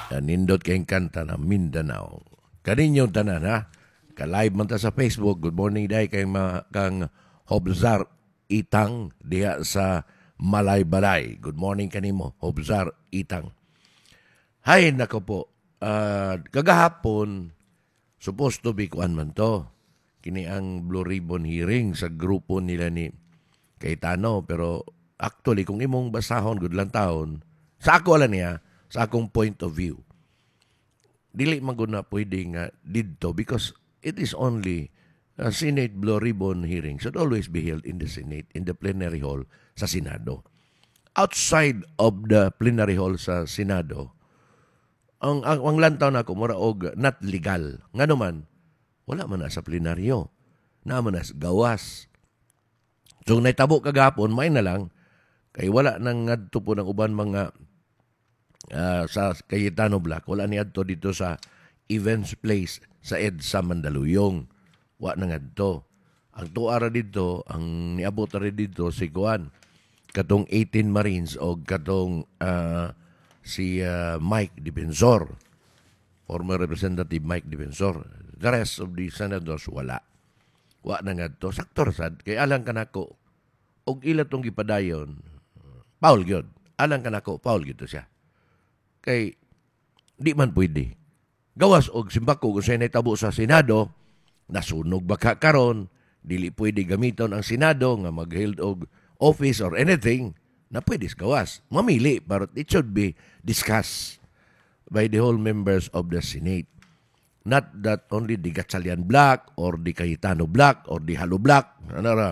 Nindot kayong kanta na Mindanao. Kaninyong tanan ha. Ka-live man ta sa Facebook. Good morning day kay kang Hobzar Itang diha sa Malay-Balay. Good morning kanimo Hobzar Itang. Hay nako po. Kagahapon supposed to be kuan man to. Kini ang Blue Ribbon hearing sa grupo nila ni Cayetano, pero actually kung imong basahon good lang taon, sa ako ala niya, sa akong point of view, dili man gud na pwede nga didto because it is only a Senate Blue Ribbon hearing should always be held in the Senate, in the plenary hall sa Senado. Outside of the plenary hall sa Senado, ang lantaw na ako, mura og not legal. Nga naman, wala man na sa plenaryo. Naman na sa gawas. So, naitabo kagapon, may na lang, kay wala nang ngadto po ng uban mga sa Cayetano Black, wala ni adto dito sa events place sa EDSA Mandaluyong. Wala na ngadto. Ang tuara dito, ang niabot rin dito si Kuan, katong 18 Marines o katong si Mike Defensor, former Representative Mike Defensor. The rest of the senators, wala. Wa na nga to. Saktor sad. Kay alang kanako, og ila tong gipadayon, Paul gyud. Alang kanako, Paul gyud siya. Kay, di man pwede. Gawas og simbako kung sa'y naitabo sa Senado, nasunog baka karon, dili pwede gamiton ang Senado nga mag-held og office or anything, na pwede gawas. Mamili, but it should be discussed by the whole members of the Senate. Not that only the Gatchalian Black or the Cayetano Black or the Halo Black. Ano.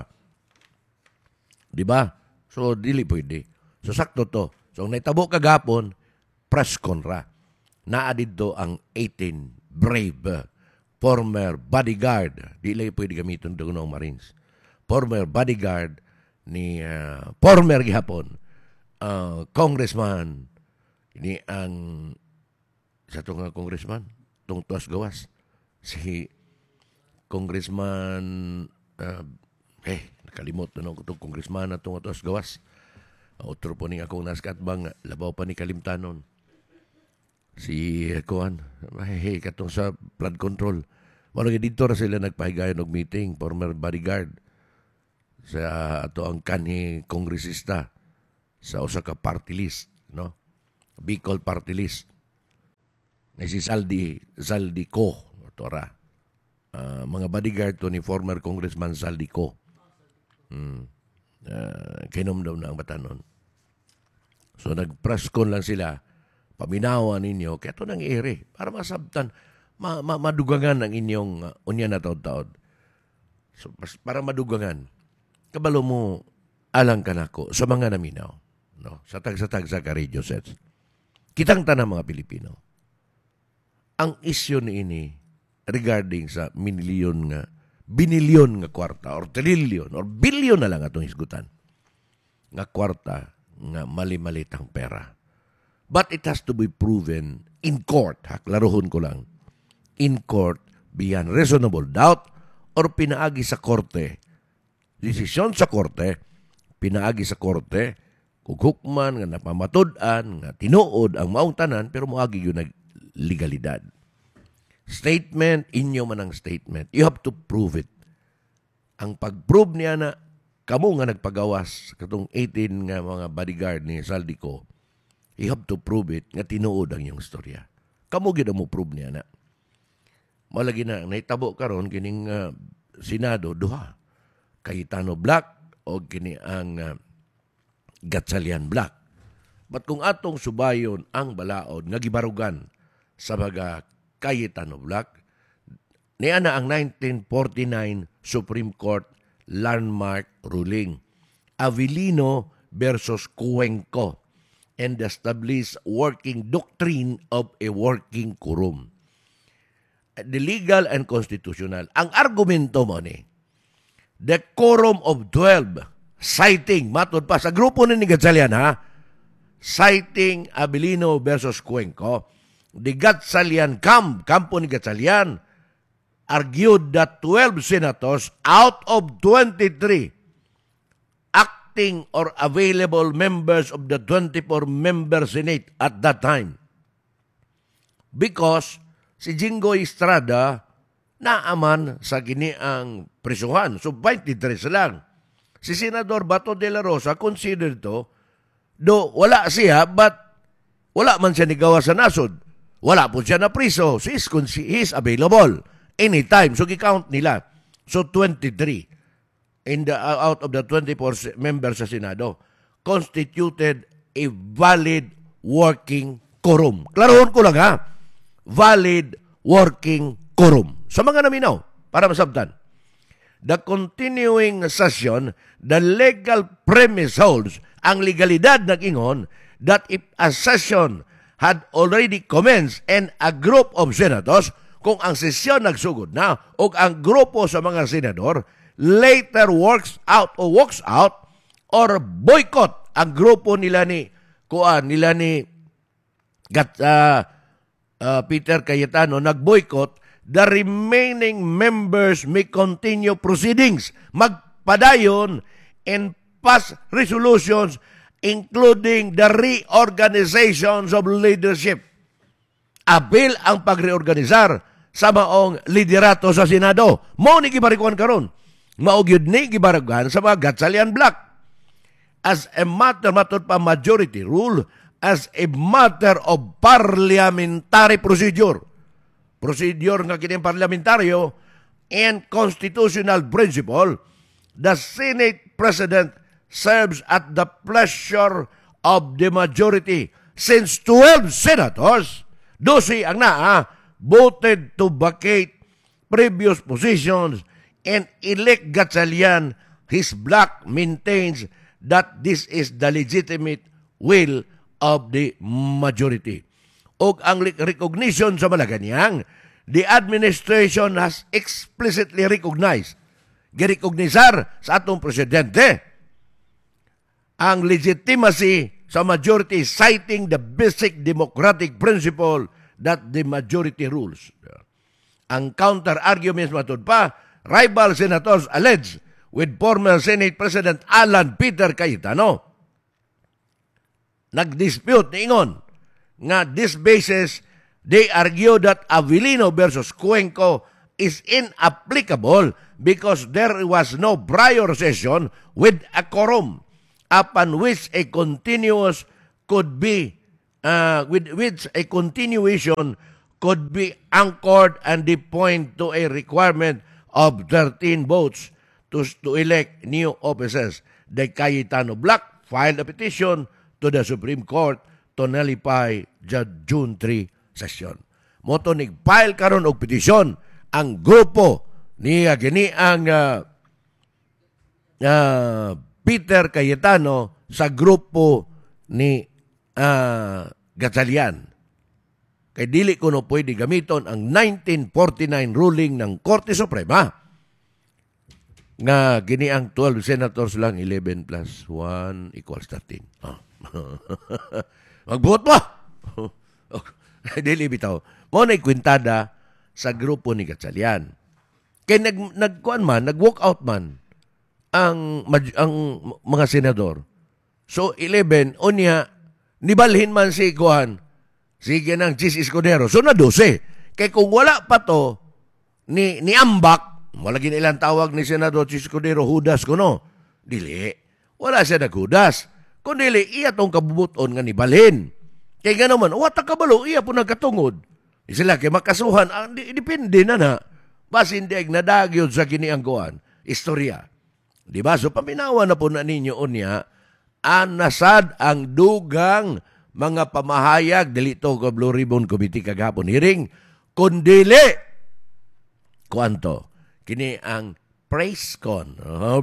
Diba? So, dili pwede. So, sakto to. So, naitabo kagapon, press conra. Naadid to ang 18 brave former bodyguard. Dili pwede gamiton doon ng Marines. Former bodyguard ni former gihapon congressman ni ang sa itong congressman itong tuwas gawas si congressman nakalimot na itong congressman na itong tuwas gawas otro po ning akong naskat bang labaw pa ni kalimtanon si Kuan katong sa flood control wala dito ra sila nagpahigayon og meeting former bodyguard sa ato ang kanhi kongresista sa usa ka party list, no? Bicol party list. Na si Zaldi Co. Tora. Mga bodyguard to ni former Congressman Zaldi Co. Kainom daw na ang batanon. So nag-press con lang sila, paminawan ninyo, kaya ito nang ere, para masabtan, madugangan ang inyong unya na taod-taod. So, para madugangan, kabalo mo alang kanako sa mga naminaw, no? Sa tag-sa ka radio sets. Kitang tanang mga Pilipino. Ang isyu ni ini regarding sa binilyon nga kwarta or trillion or billion na lang atong isgutan nga kwarta nga mali-malitang pera. But it has to be proven in court. Klaruhon ko lang. In court, beyond reasonable doubt or pinaagi sa korte. Desisyon sa korte, pinaagi sa korte, kughukman nga napamatud-an, nga tinuod ang maong tanan, pero moagi yun na legalidad. Statement, inyo man ang statement. You have to prove it. Ang pag-prove niya na kamo nga nagpagawas katong 18 nga mga bodyguard ni Saldico, you have to prove it nga tinuod ang iyong storya. Kamo gid mo prove niya na. Malagi na, naitabo karon kining Senado, duha. Cayetano Black o kini ang Gatchalian Black. But kung atong subayon ang balaod nga gibarugan sa mga Cayetano Black, niya na ang 1949 Supreme Court landmark ruling. Avellino versus Cuenco and the established working doctrine of a working quorum. The legal and constitutional. Ang argumento mo ni, the quorum of 12, citing, matod pa, sa grupo ni Gatchalian ha, citing Avellino versus Cuenco, the Gatchalian campo ni Gatchalian, argued that 12 senators out of 23 acting or available members of the 24-member Senate at that time because si Jingoy Estrada naaman sa giniang prisuhan. So 23 lang. Si Senador Bato de la Rosa considered to, do wala siya, but wala man siya nigawa sa nasod. Wala po siya na priso. So he is available anytime. So gi-count nila. So 23 out of the 24 members sa Senado constituted a valid working quorum. Klarohon ko lang ha. Valid working quorum. Sa mga naminaw, para masabtan. The continuing session, the legal premise holds, ang legalidad nag-ingon that if a session had already commenced and a group of senators, kung ang sesyon nagsugod na o ang grupo sa mga senador later walks out or boycott ang grupo nila ni Peter Cayetano nag-boycott, the remaining members may continue proceedings, magpadayon and pass resolutions including the reorganizations of leadership. Abil ang pagreorganizar sa maong liderato sa Senado. Mao ni gibarikuan karon. Mao gyud ni gibaragan sa mga Gatchalian Bloc. As a matter pa majority rule, as a matter of parliamentary procedure nga kining parlamentaryo and constitutional principle, the Senate President serves at the pleasure of the majority. Since 12 senators, 12 ang voted to vacate previous positions and elect Gatchalian, his bloc maintains that this is the legitimate will of the majority. O ang recognition sa Malacanang, the administration has explicitly recognized, girecognizar sa atong presidente, ang legitimacy sa majority, citing the basic democratic principle that the majority rules. Ang counter-arguments matud pa, rival senators allege with former Senate President Alan Peter Cayetano. Nag-dispute niingon nga this basis, they argue that Avellino versus Cuenco is inapplicable because there was no prior session with a quorum upon which a continuous could be with which a continuation could be anchored and they point to a requirement of 13 votes to elect new officers. The Cayetano Bloc filed a petition to the Supreme Court to nullify the June 3 session. Moto nag-file karon og petisyon ang grupo ni giniang Peter Cayetano sa grupo ni Gatchalian. Kay dili ko no pwede gamiton ang 1949 ruling ng Korte Suprema nga giniang 12 senators lang, 11 plus 1 equals 13. Magbuot mo! Dili bitaw. Mo na ikwintada sa grupo ni Gatchalian. Kay nag-walk out man ang mga senador. So 11 unya nibalhin man si Kuan. Sige nang Chis Escudero. So na 12. Kay kung wala pa to ni ambak, wala ginilang tawag ni Senador Chis Escudero hudas kuno. Dili. Wala siya naghudas. Kung dili iya tong kabubuton nga nibalhin. Kay ganaman, wata kabalo iya po nagkatungod. Sila kay makasuhan, depende na. Basin di nadagyod sa giniang Kuan. Istorya. Di ba? So paminawa na po na ninyo unya, anasad ang dugang mga pamahayag dili to ka Blue Ribbon Committee kagapon hearing kundili kuanto kini ang PressCon.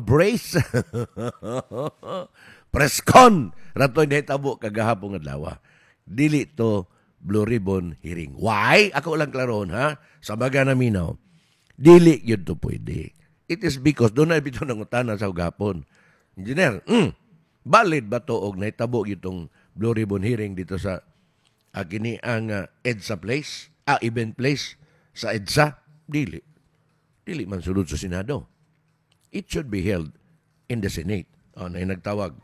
PressCon rato ni tabo kagahapon adlaw. Dili to Blue Ribbon hearing. Why? Ako lang klaron ha. Sa baga naminaw. Dili yun to pwede. It is because doon na bito ng utana sa ugapon. Engineer, valid ba to og nahitabo itong Blue Ribbon hearing dito sa kini ang EDSA place, event place sa EDSA? Dili. Dili man sulod sa Senado. It should be held in the Senate. Na nagtawag.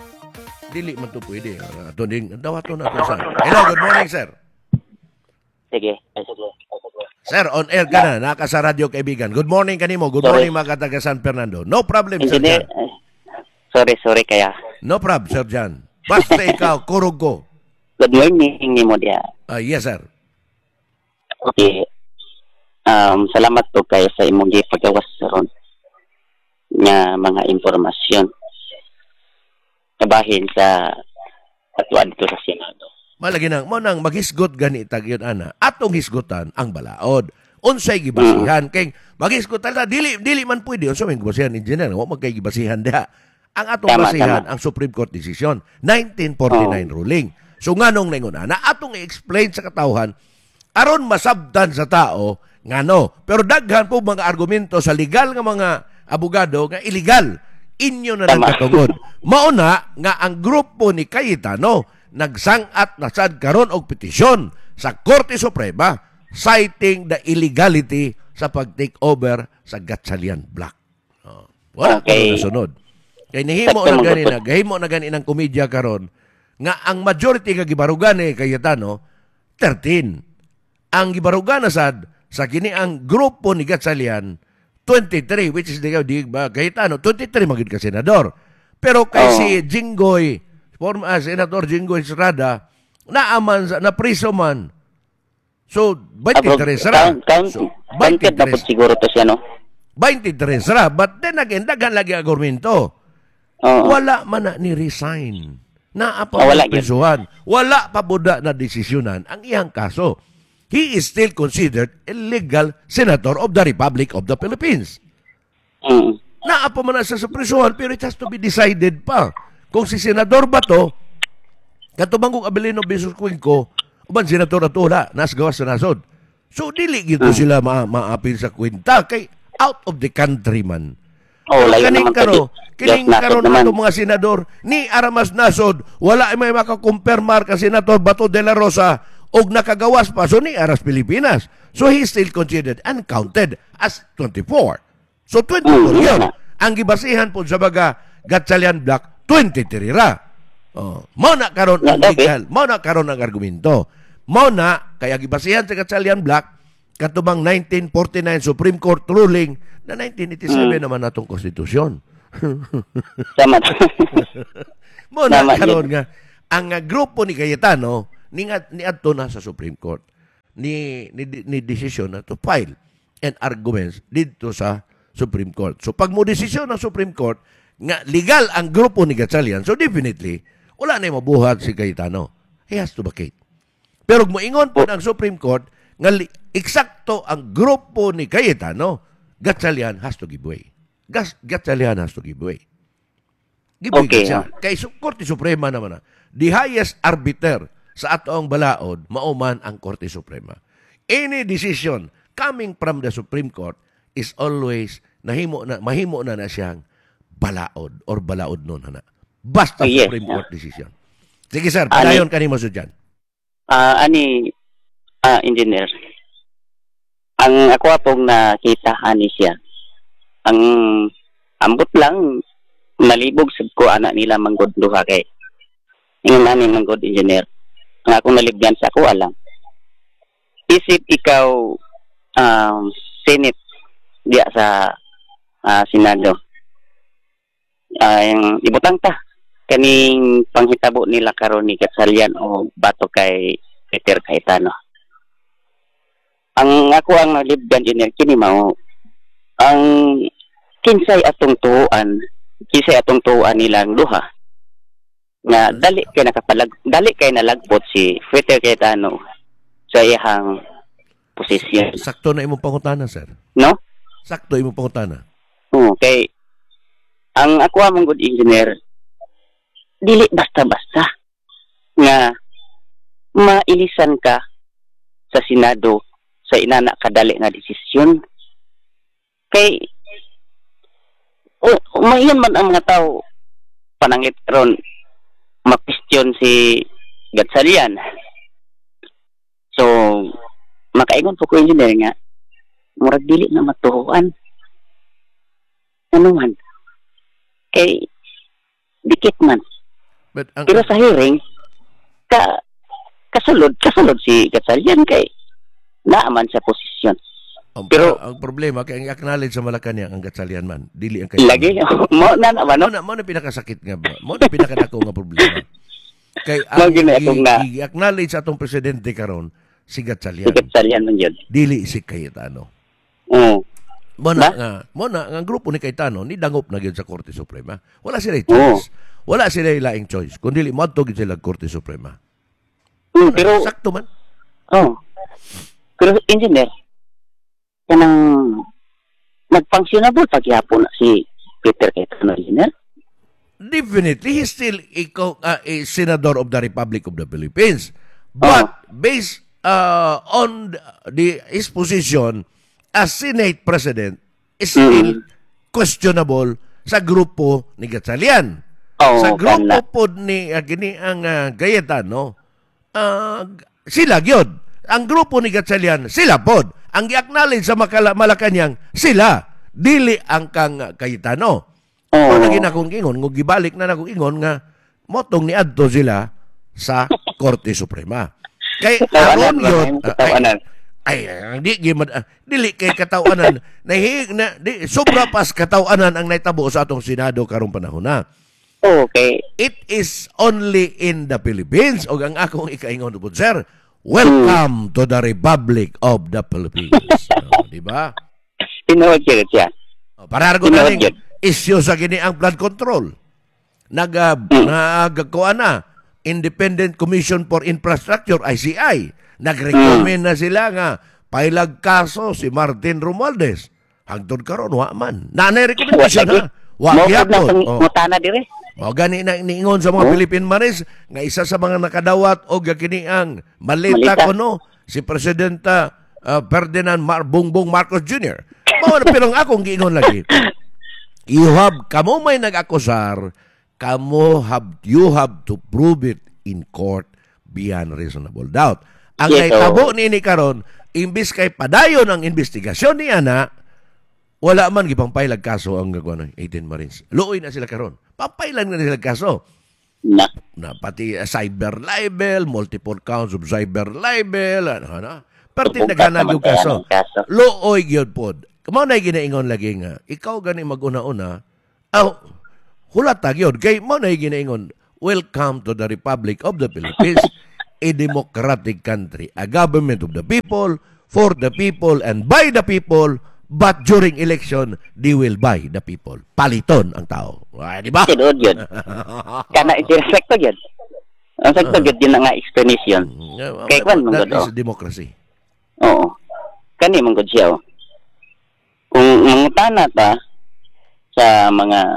Dili man to pwede. Ato din, dawato na ito sa. Hello, good morning, sir. Sige. Ay, sige. Sir, on air ka na. Naka sa radyo, kaibigan. Good morning kanimo. Good Sorry. morning, mga taga San Fernando. No problem, Sir Engineer, Jan. sorry kaya. No problem, Sir Jan. Basta ikaw, kurog ko. Good morning ni mo dia. Yes, sir. Okay. Salamat po kayo sa imong gipagawas ron nga mga impormasyon. Kabahin sa atuan dito sa Senado. Malagi nang, mo nang maghisgot gani tag yun, ana. Atong hisgotan ang balaod. Unsay gibasihan. Kay maghisgotan na, dili man pwede. Unsay may gibasihan, engineer. Huwag magkay gibasihan diha. Ang atong basihan, ang Supreme Court decision, 1949 ruling. So nganong ningon ana, atong i-explain sa katawhan, aron masabtan sa tao, ngano. Pero daghan po mga argumento sa legal nga mga abogado nga illegal. Inyo na nagkatungod. Mauna nga ang grupo ni Cayetano nagsangat na sad karon og petisyon sa Korte Suprema citing the illegality sa pag-take over sa Gatchalian Block. Wala Okay. ko nasunod. Kay nihimo na gani ng komedya karon nga ang majority nga gibarugan ni Cayetano 13. Ang gibarugan na sad sa kini ang grupo ni Gatchalian 23, which is di Cayetano 23 magid ka senador. Pero kay si Jinggoy, Senador Jinggoy Estrada, naaman na priso man. So 23 sara. So 23 siguro to siya, no? 23 sara, but then again daghan lagi ang argumento. Wala man na ni-resign. Wala Prisuhan. Wala pa buda na desisyonan ang iyang kaso. He is still considered a legal senator of the Republic of the Philippines. Naapa man na sa prisuhan, pero it has to be decided pa. Kung si senador ba to, katubang kong Abilino Bisos Cuenco, uban senador at wala, nas gawas sa nasod. So, dili gito sila maapil sa kwenta, kay out of the country man. Kining karon ato mga senador ni Aramas Nasod, wala may makakumpirmar ka Senator Bato de la Rosa og nakagawas pa so ni Aras Pilipinas. So he is still considered and counted as 24. So 24 yun. Ang gibasihan po sa baga Gatchalian Block 23 ra. Mao na karon ang legal, mao na karon ang argumento. Mao na kaya gibasihan sa Gatchalian Block katubang 1949 Supreme Court ruling na 1987 naman natong konstitusyon. Tama. Mo na karon nga ang grupo ni Cayetano ni adto na sa Supreme Court ni decision na to file and arguments dito sa Supreme Court. So pag mo desisyon ng Supreme Court nga legal ang grupo ni Gatchalian, so definitely wala na mabuhat si Cayetano. He has to vacate. Pero moingon po ng Supreme Court nga eksakto ang grupo ni Cayetano, Gatchalian has to give way. Gatchalian has to give way. Give way siya. Kay Korte Suprema naman na. The highest arbiter sa atong balaod, mauman ang Korte Suprema. Any decision coming from the Supreme Court is always mahimo na siyang balaod or balaod nun na. Basta Supreme Court decision. Sige sir, padayon kanimo sa dyan. Engineer. Ang ako atong nakita siya. Ang ambot lang malibog sab ko anak nila manggod duha kay ingon ani manggod engineer. Ang akong naligyan sa ako alam. Isip ikaw Senate diya sa Senado. Yung ibutang ta kaning panghitabo nila karon ni Gatchalian o bato kay Peter Cayetano. Ang ako ang naligyan engineer kini mao ang kinsay atong tuuan nilang duha nga dali kay nalagpot si Peter Cayetano sa iyang posisyon. Sakto na imong pangutana sir. No? Sakto imong pangutana. Okay. Ang ako among good engineer dili basta-basta nga mailisan ka sa Senado sa inana kadali nga desisyon. Kay mayon man ang mga tao panangit ron mag-question si Gatchalian. So makaingon po ko engineer nga murag dili na matuhuan. Ano man? Kay dikit man. Pero sa hearing kasulod si Gatchalian kay naaman sa posisyon. Pero Pero- ang problema kay ang acknowledge sa Malacañang ang Gatchalian man, dili ang kay Lagi, mo na naman, no? mo na pinakasakit nga ba? Mo na pinakadako nga problema. Kay Mao ang gina atong na- i-acknowledge atong presidente karon si Gatchalian. Sikat salian man yun. Dili si Cayetano. Oo. Mo na nga ang grupo ni Cayetano ni dangop na gyud sa Korte Suprema. Wala sila choice. Wala sila laing choice kundi moadto gyud sila Korte Suprema. Pero, Sakto man. pero engineer, kanang nag-functionable paghihapon na si Peter Cayetano, engineer. Definitely, he's still a senador of the Republic of the Philippines. But based on his position as Senate President is still questionable sa grupo ni Gatchalian. Sa grupo po ni gini ang Cayetano, sila gyud. Ang grupo ni Gatchalian, sila pod. Ang i-acknowledge sa Malacañang, sila. Dili ang kang Cayetano. O lagi na akong ingon, ngug gibalik na akong ingon nga motong ni adto sila sa Korte Suprema. Kay aron yun, dili kay katawanan di sobra pas katawanan ang naitabo sa atong Senado karong panahon na. Okay. It is only in the Philippines o ang akong ikaingon po, sir. Welcome to the Republic of the Philippines. Di ba? Tinuod siya. Para ko na issue sa gini ang flood control. Nagkuha na Independent Commission for Infrastructure, ICI. Nag-recommend na sila nga pailag kaso si Martin Romualdez. Hangtod karon wa man. Nanay recommendation ha. Wa gyapon. Mutana dire. Mao gani na niingon sa mga Philippine Marines nga isa sa mga nakadawat og kini ang malita kuno si Presidenta Ferdinand Bongbong Marcos Jr. Mao pero ang akong giingon lagi. Kamo may nag-akusar, you have to prove it in court beyond reasonable doubt. Ang naitabo ni karon, imbis kay padayon ang investigasyon ni ana, wala man gipang pailag kaso ang 18 Marines. Luoy na sila karon. Papailan na sila kaso. Na pati cyber libel, multiple counts of cyber libel, perti naghanag yung kaso. Luoy gyud pod. Kamo na ginaingon lagi nga, ikaw gani maguna-una, hulata gyud kay mo na ginaingon, welcome to the Republic of the Philippines, a democratic country, a government of the people, for the people, and by the people, but during election, they will buy the people. Paliton ang tao. Di ba? Tinuod yun. Kana isi-respecto yun. Ang sakto yun nga explanation. Kay kwan mong that is democracy. Oo. Kani mong siya. Kung mangutana ta sa mga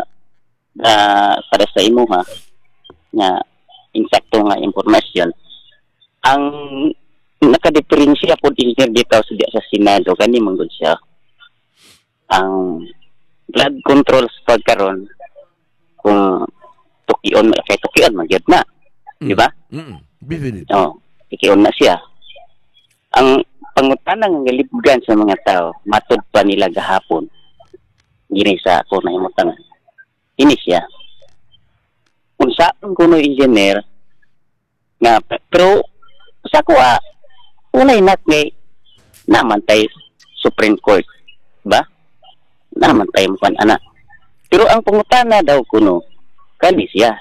para sa imo ha nga insakto nga impormasyon, ang nakadiferensya po dito sa Senado kani mong siya. Ang blood control sa pagkaron kung tukion magyud na. Di ba? Definitely. Tukion na siya. Ang pangutanang ngalibugan sa mga tao, matud pa nila gahapon. Gini sa ako na imutangan. Ini siya. Kung saan kuno engineer, nga, pero sa ko walay not ngay naman tayo Supreme Court. Ba? Naman tayo mukan anak. Pero ang pangutana daw kuno, kani siya.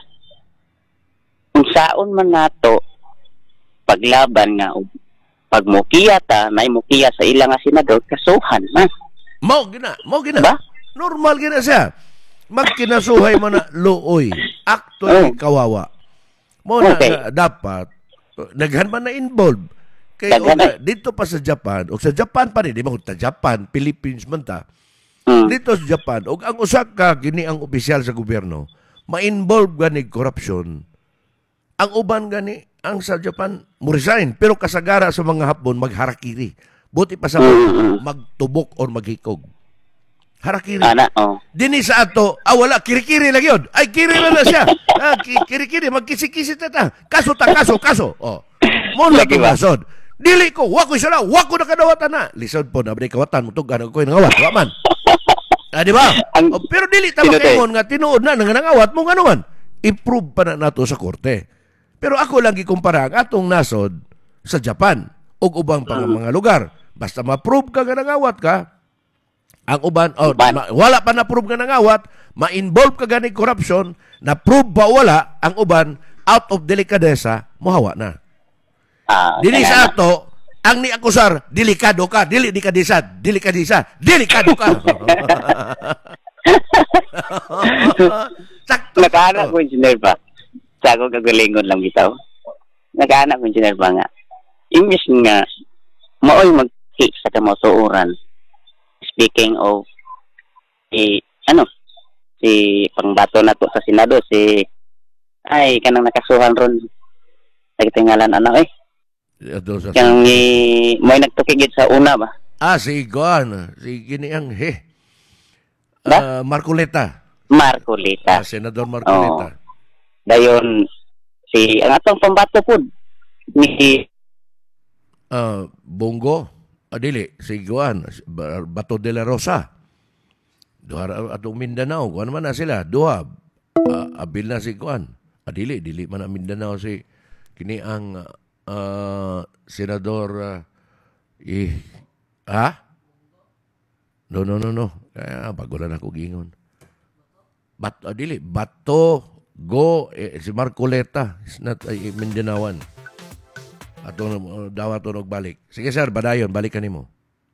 Kung saan man nato paglaban nga pag mukiya ta, na mukiya sa ilang nga senador, kasuhan na. Mo gina. Ba? Normal gina siya. Magkinasuhay mo na luoy. Actually, kawawa. Mo na dapat, naghan man na involved. Kaya dito pa sa Japan, o sa Japan pa rin, di ba? Japan, Philippines man ta. Dito sa Japan, o ang usak ka, gini ang opisyal sa gobyerno, ma-involve gani corruption. Ang uban gani, ang sa Japan, mo resign. Pero kasagara sa mga Hapon, magharakiri. Buti pa sa magtubok or maghikog. Harakiri. Dini sa ato, wala, kirikiri lang yun. Ay, kiri na siya. Kirikiri, magkisi-kisi ta. Kaso. Muna itong nasod. Dili ko, wako isala, wako na kadawatan na. Lisod po, nabri kawatan, mutugan ako yung nangawat. Waman. Di ba? Pero dili tama kayo nga, tinuod na nangawat mo nga naman. I-prove pa na nato sa korte. Pero ako lang gikumpara ang atong nasod sa Japan o ubang pang mga lugar. basta ma-prove ka nga nangawat ka, ang uban, Uban. wala pa na-prove nga nangawat, ma-involve ka gani corruption, na-prove ba wala, ang uban, out of delikadesa, muhawa na. Dili sa ato, ang ni akusar, delikado ka, delikadesa, delikado ka. Sakto. Nagkaanak ko engineer ba? Sa ako kagalingon lang bitaw. Nagkaanak ko engineer ba nga? Imbis nga, maoy mag-kick sa kamotuuran. Speaking of, si pangbato na to sa Senado, kanang nakasuhan ron. Nagtingalan Yang mo'y nagtukigit sa una ba? Si Gon, si Giniang Marcoleta. Marcoleta. Senador Marcoleta. Dayon, ang atong pambato po, ni Bongo. Dili, si Guan, Bato de la Rosa. Duha atong Mindanao. Kuan man na sila. Duha. Abil na si Guan. Dili man na Mindanao si kini ang senador No. Kaya bago lang ako gingon. Bato si Marcoleta is not Mindanaoan. Ato daw ato balik. Sige sir, badayon balikan nimo.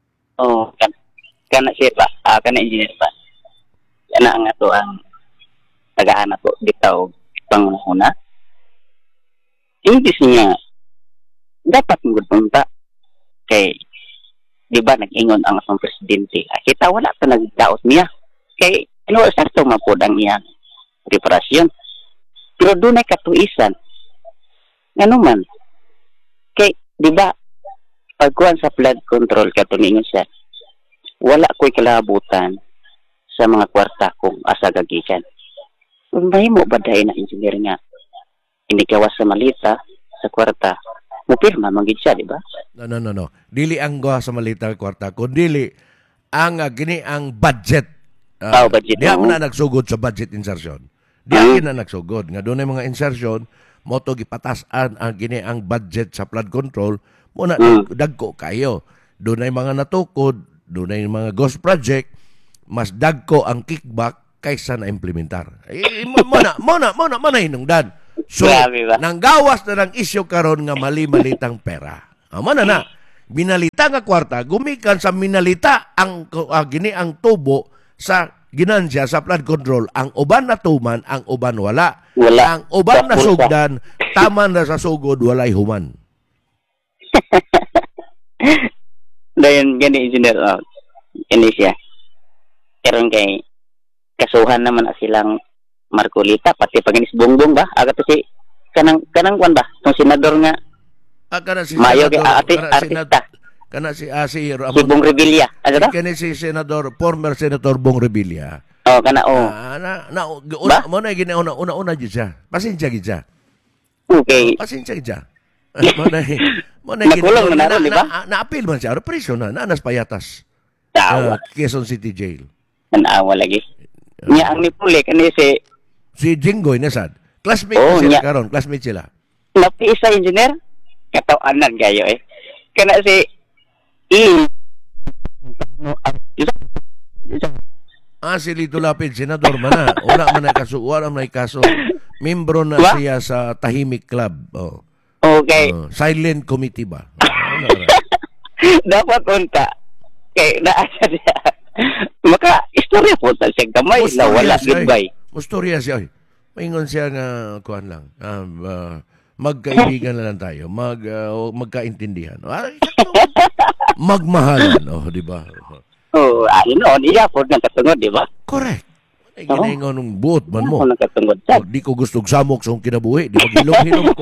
Kana siya ba? Kana engineer ba? Kana ang ato ang tagaan ato bitaw panguna. Imbis niya dapat magpunta kay di ba nag-ingon ang atong presidente. Kita wala pa nagdaot niya. Kay sakto mapod ang iyang preparasyon. Pero doon ay katuisan. Ano man? Kay, di ba, pagkuhan sa flood control, katuningon siya, wala ko'y kalabutan sa mga kwarta kung asa gagikan. Kung mahimo ba dahil na engineer nga, hindi kawas sa malita, sa kwarta, mupirma, manggid siya, di ba? No. Dili ang gawa sa malita kwarta, kundi ang gini ang budget. Budget. Diya man na nagsugod sa budget insertion. Diya na nagsugod. Nga doon ay mga insertion, moto gipatasan ang gini ang budget sa flood control, muna dagko kayo. Doon ay mga natukod, doon ay mga ghost project, mas dagko ang kickback kaysa na implementar. Muna hinungdan. So, nanggawas na ng isyo karon nga mali-malitang pera. Mana na. Binalita nga kwarta, gumikan sa minalita ang gini ang tubo sa ginansya sa flood control. Ang uban na tuman, ang uban wala. Ang uban na sugdan, taman na sa sugod, walay human. Dayon gani engineer, ini siya. Karon kay kasuhan naman silang Marcolita, pati paginis Bongbong ba? Aga to si kanang kwan ba? Tong senador nga. Kana si Mayo artista. Kana si si Bong Revilla. Kana si former Senator Bong Revilla. Kana mo na una gid siya. Pasensya gid siya. Okay. Pasensya gid siya. Mo na nakulong na naron, di ba? Na-appeal man siya, preso na, nanas payatas. Quezon City Jail. Naawa lagi. Niya ang nipuli kani si Jinggoy nasad. Classmate sila karon, classmate sila. Napiisa engineer, katawanan kayo Kana si si Lito Lapid, senador man na. Wala man na kaso. Membro na siya sa Tahimik Club. Okay. Silent committee ba? Dapat unta. Kay naasa siya. Maka istorya po ta siya gamay na wala goodbye. Mustorya siya. Maingon siya nga kuan lang. Magkaibigan na lang tayo. Magkaintindihan. Magmahalan, di ba? Iya po nang katungod, di ba? Correct. Ginaingon ng buot man mo. Di ko gustong samok sa kinabuhi. Di mag-hilom-hilom ko.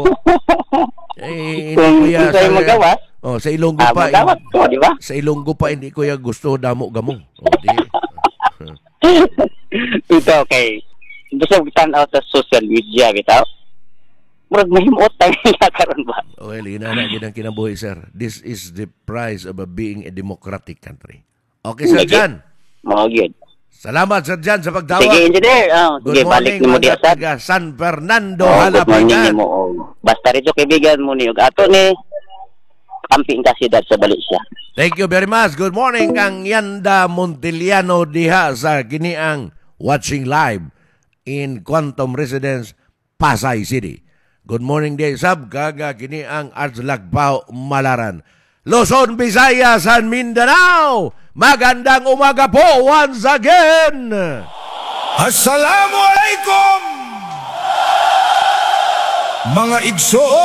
Sa Ilonggo pa. Sa Ilonggo pa, hindi ko yung gusto damo-gamo. Ito, okay. Gusto ko tanaw sa social media, bitaw. Murag mahimot tayo karon ba? Well, inana ginang kinabuhi, sir. This is the price of being a democratic country. Okay, Sir Jan. Good. Salamat, Sir Jan, sa pagtawag. Sige, engineer. Good morning, mga taga San Fernando, Halapigan. Basta rito kaibigan mo ni ato amping kasidad sa balik siya. Thank you very much. Good morning kang Yanda Montiliano diha sa kiniang watching live in Quantum Residence, Pasay City. Good morning day sab kaga kiniang Arslagpao Malaran. Luzon, Visayas, and Mindanao. Magandang umaga po once again. Assalamualaikum mga igsoon.